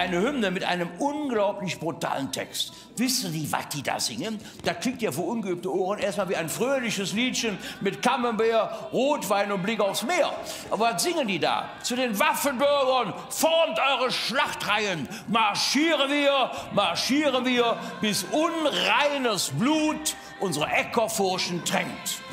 eine Hymne mit einem unglaublich brutalen Text. Wissen Sie, was die da singen? Das klingt ja für ungeübte Ohren erstmal wie ein fröhliches Liedchen mit Camembert, Rotwein und Blick aufs Meer. Aber was singen die da? Zu den Waffenbürgern, formt eure Schlachtreihen, marschieren wir, bis unreines Blut unsere Äckerfurchen tränkt.